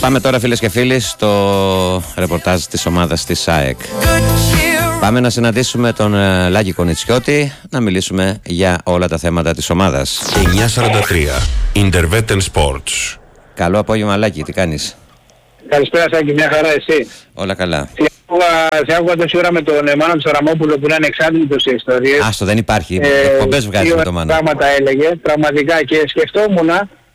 Πάμε τώρα, φίλες και φίλοι, στο ρεπορτάζ της ομάδας της ΑΕΚ. Πάμε να συναντήσουμε τον Λάκη Κονιτσιώτη, να μιλήσουμε για όλα τα θέματα της ομάδας. 9:43 Intervetten Sports. Καλό απόγευμα, Λάκη, τι κάνεις? Καλησπέρα Σάκη, μια χαρά, εσύ? Όλα καλά. Σε άκουγα τόση ώρα με τον Μάνο Τσαραμόπουλο που είναι ανεξάρτητος σε ιστορίες. Άστο, δεν υπάρχει. Εκπομπές βγάζει με τον Μάνο. Πράγματα έλεγε, πραγματικά, και σκεφτόμουν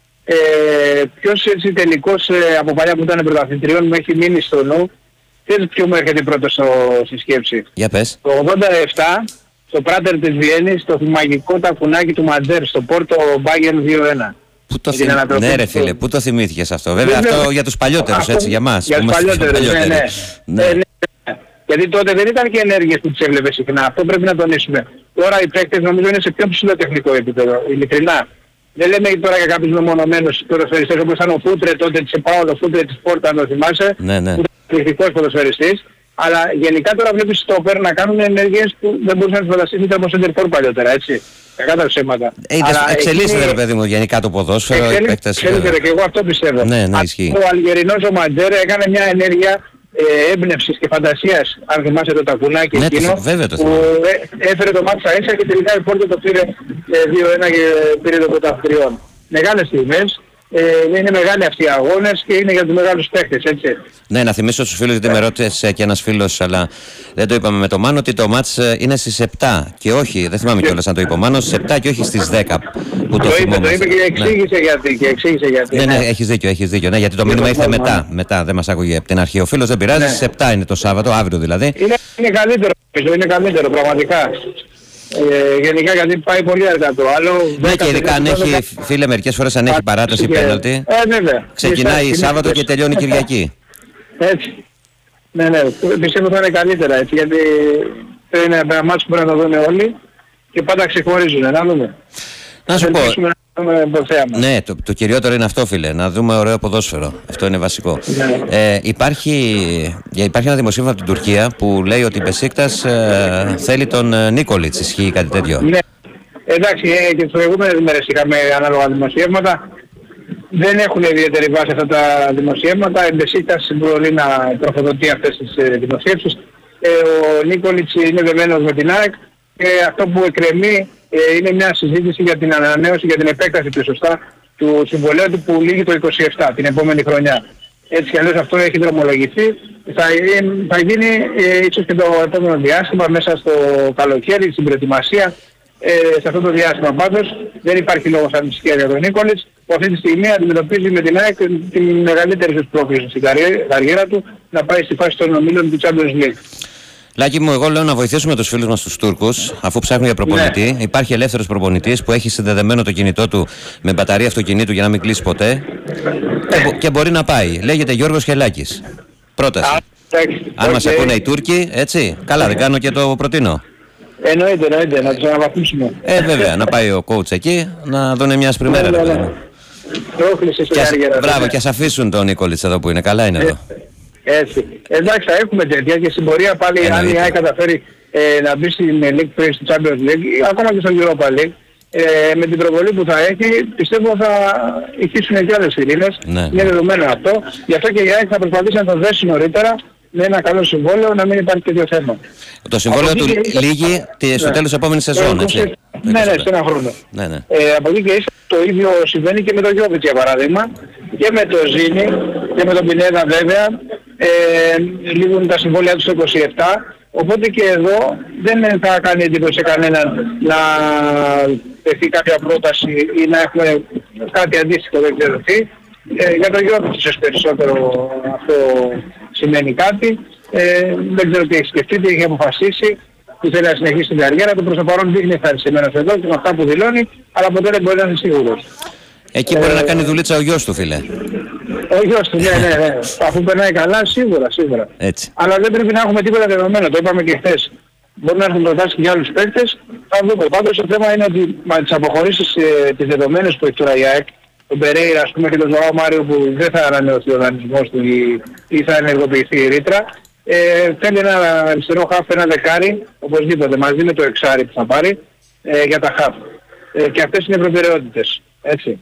ποιος έτσι τελικός από παλιά που ήταν πρωταθλητριών μου έχει μείνει στο νου. Ξέρεις ποιο μου έρχεται πρώτο στη σκέψη? Για πες. Το 87, στο Πράτερ της Βιέννης, το μαγικό τακουνάκι του Μαντέρ, στο Πόρτο Μπάγεν 2-1. Πού το ναι ρε φίλε, πού το θυμήθηκες αυτό? Βέβαια αυτό για τους παλιότερους, έτσι, για μας. Για τους παλιότερους, ναι. Γιατί τότε δεν ήταν και ενέργειες που τις έβλεπε συχνά. Αυτό πρέπει να τονίσουμε. Τώρα οι παίκτες νομίζω είναι σε πιο ψηλό τεχνικό επίπεδο, ειλικρινά. Δεν λέμε τώρα για κάποιους μεμονωμένους ποδοσφαιριστές όπως ήταν ο Φούτρε τότε της ΕΠΑΟΛ, ο Φούτρε της Πόρτα, αν το θυμάσαι, ναι. που ήταν εκπληκτικός ποδοσφαιριστής. Αλλά γενικά τώρα βλέπεις στόπερ να κάνουν ενέργειες που δεν μπορούσαν να τις φανταστείς ούτε από σέντερφορ παλιότερα, έτσι. Κακά τα ψέματα. Εξελίσσεται ρε παιδί μου γενικά το ποδόσφαιρο. Εξελίσσεται και εγώ αυτό πιστεύω. Ναι, ισχύει. Ο Αλγερινός ο Μαντζέρ έκανε μια ενέργεια έμπνευσης και φαντασίας, αν θυμάσαι το τακουνάκι εκείνο, που έφερε το μάτι στα ίσα και τελικά η Πόρτο το πήρε 2-1 και πήρε το πρωταθλητριών. Μεγάλες στιγμές. Είναι μεγάλοι αυτοί οι αγώνες και είναι για τους μεγάλους παίκτες, έτσι. Ναι, να θυμίσω στους φίλους, γιατί με ρώτησε και ένας φίλος, αλλά δεν το είπαμε με το Μάνο, ότι το μάτς είναι στις 7 και όχι, δεν θυμάμαι κιόλας αν το είπε ο Μάνος, στις 7 και όχι στις 10. Που το είπε και εξήγησε γιατί. Ναι, έχεις δίκιο, ναι, γιατί το μήνυμα ήρθε μετά, δεν μας άκουγε από την αρχή. Ο φίλος δεν πειράζει, στις 7 είναι το Σάββατο, αύριο δηλαδή. Είναι καλύτερο πραγματικά. Γενικά γιατί πάει πολύ αργά το άλλο. Ναι, και ειδικά αν έχει, φίλε, μερικές φορές αν έχει παράταση πέναλτι, ξεκινάει Σάββατο και τελειώνει Κυριακή. Έτσι. Ναι, πιστεύω θα είναι καλύτερα έτσι, γιατί είναι ένα μάτσο που πρέπει να το δουν όλοι και πάντα ξεχωρίζουν, να δούμε. Να σου πω, ναι, το κυριότερο είναι αυτό, φίλε, να δούμε ωραίο ποδόσφαιρο. Αυτό είναι βασικό. Υπάρχει ένα δημοσίευμα από την Τουρκία που λέει ότι η Μπεσίκτας θέλει τον Νίκολιτς. Ισχύει κάτι τέτοιο? Ναι. Εντάξει, και τις προηγούμενες μέρες είχαμε ανάλογα δημοσιεύματα. Δεν έχουν ιδιαίτερη βάση αυτά τα δημοσιεύματα. Η Μπεσίκτας μπορεί να τροφοδοτεί αυτές τις δημοσίευσεις. Ο Νίκολιτς είναι δεμένος με την ΑΕΚ και αυτό που εκκρεμεί είναι μια συζήτηση για την ανανέωση, για την επέκταση πιο σωστά του συμβολέου του που λύγει το 27, την επόμενη χρονιά. Έτσι κι αλλιώς αυτό έχει δρομολογηθεί. Θα γίνει ίσως και το επόμενο διάστημα, μέσα στο καλοκαίρι, στην προετοιμασία. Σε αυτό το διάστημα πάντως δεν υπάρχει λόγος ανησυχία για τον Νίκολιτς, που αυτή τη στιγμή αντιμετωπίζει με την ΑΕΚ την μεγαλύτερη πρόκληση στην καριέρα του, να πάει στη φάση των ομίλων του Champions League. Λάκη μου, εγώ λέω να βοηθήσουμε τους φίλους μας τους Τούρκους, αφού ψάχνουν για προπονητή. Ναι. Υπάρχει ελεύθερος προπονητής που έχει συνδεδεμένο το κινητό του με μπαταρία αυτοκινήτου για να μην κλείσει ποτέ και μπορεί να πάει. Λέγεται Γιώργος Χελάκης. Πρόταση. Αν μας ακούνε οι Τούρκοι, έτσι, καλά, δεν κάνω και το προτείνω. Εννοείται, να τους αναβαθμίσουμε. Βέβαια, να πάει ο coach εκεί, να δουν μια σπριμέρα. Μπράβο, και ας αφήσουν τον Νίκολιτς εδώ που είναι. Καλά είναι εδώ. Έτσι. Εντάξει, θα έχουμε τέτοια και στην πορεία πάλι αν η ΑΕΚ καταφέρει να μπει στην League Free, στο Champions League, ακόμα και στο Europa League, με την προβολή που θα έχει, πιστεύω θα ηχήσουν και άλλες ειρήνες. Ναι. Είναι δεδομένο αυτό. Γι' αυτό και η ΑΕΚ θα προσπαθήσει να το δέσει νωρίτερα με ένα καλό συμβόλαιο, να μην υπάρχει τέτοιο θέμα. Το συμβόλαιο του λύγει στο τέλος της επόμενης σεζόν, έτσι. Ναι, σε ένα χρόνο. Ναι. Από εκεί και ίσως το ίδιο συμβαίνει και με τον Γιώβιτς για παράδειγμα, και με τον Ζήνη και με τον Πινέδα βέβαια. Λήγουν τα συμβόλαια του στο 27, οπότε και εδώ δεν θα κάνει εντύπωση σε κανέναν να τεθεί κάποια πρόταση ή να έχουμε κάτι αντίστοιχο, δεν ξέρω τι. Για τον Γιώργο ίσως περισσότερο αυτό σημαίνει κάτι. Δεν ξέρω τι έχει σκεφτεί, τι έχει αποφασίσει, που θέλει να συνεχίσει την καριέρα του. Προς το παρόν δείχνει ευχαριστημένος εδώ και με αυτά που δηλώνει, αλλά ποτέ δεν μπορεί να είναι σίγουρος. Εκεί μπορεί να κάνει δουλίτσα ο γιος του, φίλε. Ο γιος του, ναι. Αφού περνάει καλά, σίγουρα. Έτσι. Αλλά δεν πρέπει να έχουμε τίποτα δεδομένο, το είπαμε και χθες. Μπορεί να έχουν προτάσει και για άλλους παίκτες, θα δούμε. Πάντως το θέμα είναι ότι με τις αποχωρήσεις τις δεδομένες που έχει τώρα η ΑΕΚ, τον Περέιρα, ας πούμε, και τον Ζωάο Μάριο που δεν θα ανανεωθεί ο δανεισμός του ή θα ενεργοποιηθεί η ρήτρα, θέλει ένα αριστερό χαφ, ένα δεκάρι, οπωσδήποτε, μαζί με το εξάρι που θα πάρει, για τα χαφ. Και αυτές είναι οι προτεραιότητες, έτσι.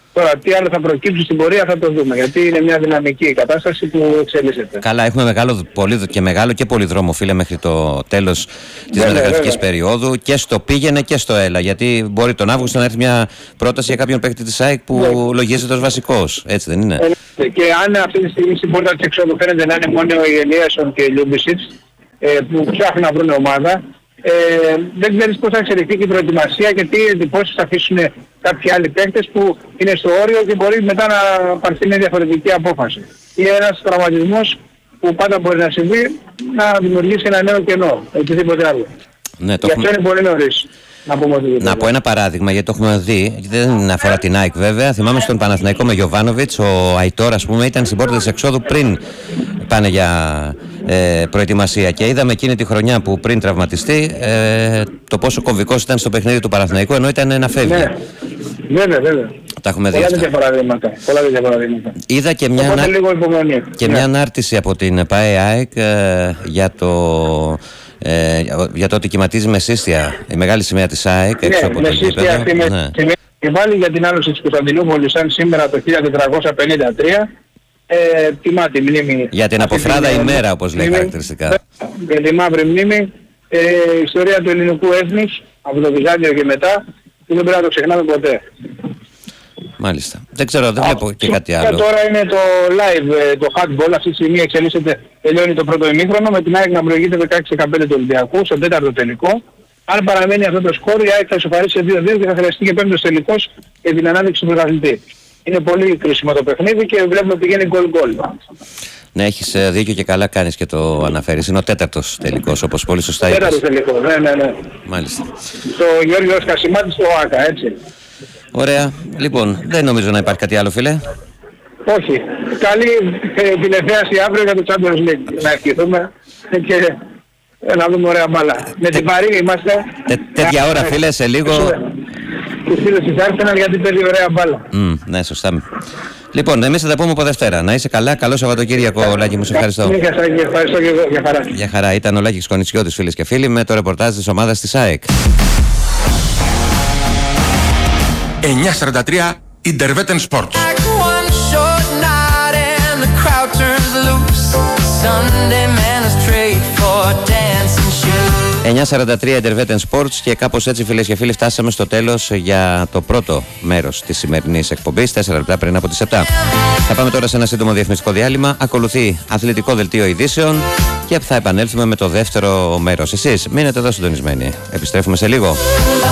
Τώρα τι άλλο θα προκύψει στην πορεία θα το δούμε, γιατί είναι μια δυναμική κατάσταση που εξελίσσεται. Καλά, έχουμε μεγάλο και πολύ δρόμο, φίλε, μέχρι το τέλος της μεταγραφικής περίοδου και στο πήγαινε και στο έλα. Γιατί μπορεί τον Αύγουστο να έρθει μια πρόταση για κάποιον παίκτη της ΑΕΚ που λογίζεται ως βασικός. Έτσι δεν είναι? Και αν αυτή τη στιγμή στην πόρτα της εξόδου φαίνεται να είναι μόνο η Ελίασον και η Λιούμπισιτς που ψάχνουν να βρουν ομάδα, δεν ξέρεις πώς θα εξελιχθεί και η προετοιμασία και τι εντυπώσεις θα αφήσουν κάποιοι άλλοι παίκτες που είναι στο όριο και μπορεί μετά να πάρθει μια διαφορετική απόφαση. Ή ένας τραυματισμός που πάντα μπορεί να συμβεί να δημιουργήσει ένα νέο κενό, οτιδήποτε άλλο. Ναι, Γι' αυτό είναι πολύ νωρίς να πούμε ότι... Να πω ένα παράδειγμα, γιατί το έχουμε δει, δεν αφορά την ΑΕΚ βέβαια. Θυμάμαι στον Παναθηναϊκό με Γιοβάνοβιτς, ο Αϊτόρ, ας πούμε, ήταν στην πόρτα της εξόδου πριν πάνε για προετοιμασία. Και είδαμε εκείνη τη χρονιά που πριν τραυματιστεί το πόσο κομβικός ήταν στο παιχνίδι του Παναθηναϊκού, ενώ ήταν να φεύγει. Ναι, βέβαια. Τα έχουμε δει. Πολλά τέτοια παραδείγματα. Είδα και μια ανάρτηση από την ΠΑΕ ΑΕΚ για το ότι κυματίζει με σύστια η μεγάλη σημαία της ΑΕΚ έξω από το γήπεδο. Και βάλει για την άλωση της Κωνσταντινούπολης σαν σήμερα το 1453 τιμά τη μνήμη. Για την Αποφράδα ημέρα, όπως λέει χαρακτηριστικά. Για τη μαύρη μνήμη, ιστορία του ελληνικού έθνους από το Βυζάντιο και μετά, που δεν πρέπει να το ξεχνάμε ποτέ. Μάλιστα. Δεν ξέρω, δεν βλέπω και κάτι άλλο. Τώρα είναι το live, το handball, αυτή τη στιγμή εξελίσσεται, τελειώνει το πρώτο ημίχρονο, με την ΑΕΚ να προηγείται 16-15 του Ολυμπιακού, στο τέταρτο τελικό. Αν παραμένει αυτό το σκορ, η ΑΕΚ θα ισοφαρίσει σε 2-2 και θα χρειαστεί και πέμπτος τελικός για την ανάδειξη του πρωταθλητή. Είναι πολύ κρίσιμο το παιχνίδι και βλέπουμε ότι πηγαίνει γκολ-γκολ. Ναι, έχεις δίκιο και καλά κάνεις και το αναφέρεις. Είναι ο τέταρτος τελικός, όπως πολύ σωστά είπες. Τέταρτος τελικός, ναι. Μάλιστα. Στο Γιώργος Κασιμάτης στο ΆΚΑ, έτσι. Ωραία. Λοιπόν, δεν νομίζω να υπάρχει κάτι άλλο, φίλε. Όχι. Καλή τηλεθέαση αύριο για το Champions League. Να ευχηθούμε και να δούμε ωραία μπάλα. Με την Παρή είμαστε. Τέτοια ώρα, φίλε, σε λίγο. Τους φίλους της Arsenal γιατί παίζει ωραία μπάλα. Ναι, σωστά. Λοιπόν, εμείς θα τα πούμε από Δευτέρα. Να είσαι καλά. Καλό Σαββατοκύριακο, Λάκη μου. Σε ευχαριστώ. Ευχαριστώ και εγώ. Για χαρά. Για χαρά. Ήταν ο Λάκης Κονιτσιώτης, φίλες και φίλοι, με το ρεπορτάζ της ομάδας της ΑΕΚ. 9:43 Intervetten Sports. 9:43 Intervetten Sports και κάπως έτσι, φίλες και φίλοι, φτάσαμε στο τέλος για το πρώτο μέρος της σημερινής εκπομπής, 4 λεπτά πριν από τις 7. Θα πάμε τώρα σε ένα σύντομο διαφημιστικό διάλειμμα. Ακολουθεί αθλητικό δελτίο ειδήσεων και θα επανέλθουμε με το δεύτερο μέρος. Εσείς μείνετε εδώ συντονισμένοι. Επιστρέφουμε σε λίγο.